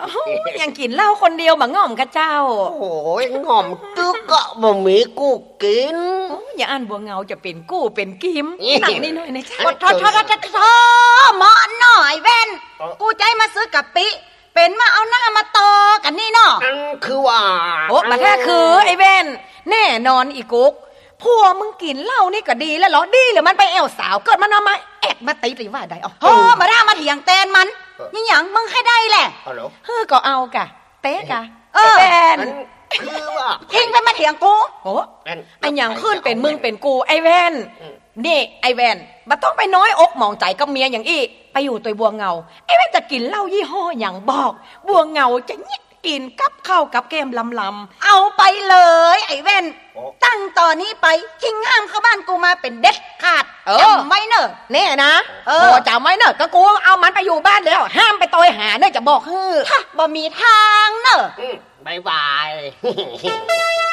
ยังกินเหล้าคนเดียวบ่ง่อมกะเจ้าโอ้ยง่อมตึกก็บ่มีกูกินอย่าอ่านบัวเงาจะเป็นกู้เป็นกิมหนังนี่หน่อยนะเจ้าทอหมอหน่อยเว้นกูใจมาซื้อกะปิเป็นมาเอาหน้ามาต่อกันนี่เนาะคือว่าโอ้มาแท้คือไอ้เว้นแน่นอนอีกุ๊กพัวมึงกินเหล้านี่ก็ดีแล้วเหรอดีหรือมันไปแอวสาวเกิดมันเอามาแอบมาตีหรือว่าใดอ๋อมาด่ามาเถียงแตนมันยังหยังมึงให้ได้แหละก็เอากะเต๊กะแตนคือว่าทิ้งไปมาเถียงกูโอ้ไอ้หยังขึ้นเป็นมึงเป็นกูไอ้แว่นนี่ไอ้แว่นบ่ต้องไปน้อยอกหมองใจกับเมียอย่างอี้ไปอยู่ตัวบัวเงาไอ้แว่นจะกินเหล้ายี่ห้ออย่างบอกบัวเงาจะยิกกินกับข้าวกับแกมลำๆเอาไปเลยไอ้แว่นตั้งตอนนี้ไปทิ้งห้ามเข้าบ้านกูมาเป็นเด็ดขาดจำไว้เนอะแน่นะจำไว้เนอะก็กูเอามันไปอยู่บ้านแล้วห้ามไปตอยหาเนอะจะบอกบ่มีทางเนอะบายบาย